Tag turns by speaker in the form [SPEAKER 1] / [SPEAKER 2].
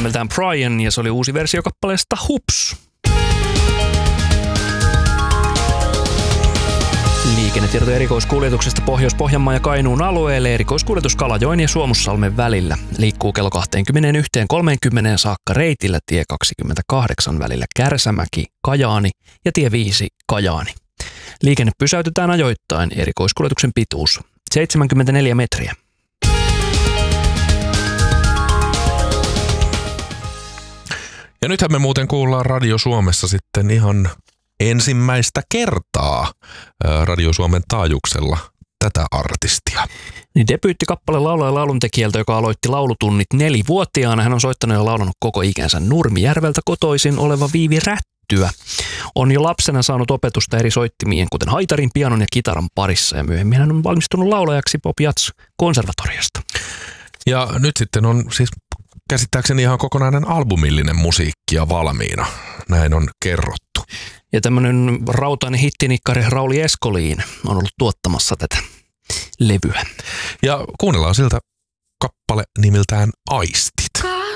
[SPEAKER 1] nimeltään Brian ja se oli uusi versio kappaleesta Hups. Liikennetietoja erikoiskuljetuksesta Pohjois-Pohjanmaan ja Kainuun alueelle. Erikoiskuljetus Kalajoen ja Suomussalmen välillä liikkuu kello 21.30 saakka reitillä tie 28 välillä Kärsämäki, Kajaani ja tie 5 Kajaani. Liikenne pysäytetään ajoittain, erikoiskuljetuksen pituus 74 metriä.
[SPEAKER 2] Ja nythän me muuten kuullaan Radio Suomessa sitten ihan ensimmäistä kertaa Radio Suomen taajuuksella tätä artistia.
[SPEAKER 1] Niin debyyttikappale laulaja lauluntekijältä, joka aloitti laulutunnit 4-vuotiaana. Hän on soittanut ja laulanut koko ikänsä. Nurmijärveltä kotoisin oleva Viivi Rättyä on jo lapsena saanut opetusta eri soittimien, kuten haitarin, pianon ja kitaran parissa. Ja myöhemmin hän on valmistunut laulajaksi Pop Jazz-konservatoriosta.
[SPEAKER 2] Ja nyt sitten on siis käsittääkseni ihan kokonainen albumillinen musiikkia valmiina. Näin on kerrottu.
[SPEAKER 1] Ja tämmöinen rautainen hittinikkari Rauli Escoliin on ollut tuottamassa tätä levyä.
[SPEAKER 2] Ja kuunnellaan siltä kappale nimeltään Aistit.